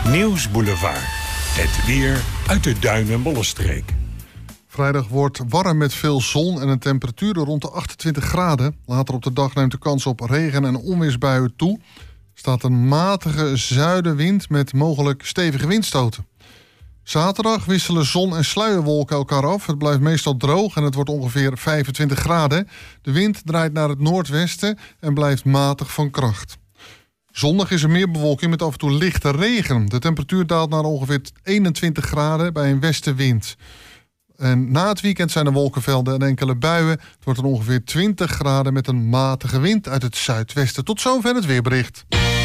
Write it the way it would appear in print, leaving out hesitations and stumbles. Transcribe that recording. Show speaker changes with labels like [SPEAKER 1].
[SPEAKER 1] Nieuwsboulevard. Het weer uit de Duin- en Bollenstreek.
[SPEAKER 2] Vrijdag wordt warm met veel zon en een temperatuur rond de 28 graden. Later op de dag neemt de kans op regen- en onweersbuien toe. Er staat een matige zuidenwind met mogelijk stevige windstoten. Zaterdag wisselen zon en sluierwolken elkaar af. Het blijft meestal droog en het wordt ongeveer 25 graden. De wind draait naar het noordwesten en blijft matig van kracht. Zondag is er meer bewolking met af en toe lichte regen. De temperatuur daalt naar ongeveer 21 graden bij een westenwind. En na het weekend zijn er wolkenvelden en enkele buien. Het wordt dan ongeveer 20 graden met een matige wind uit het zuidwesten. Tot zover het weerbericht.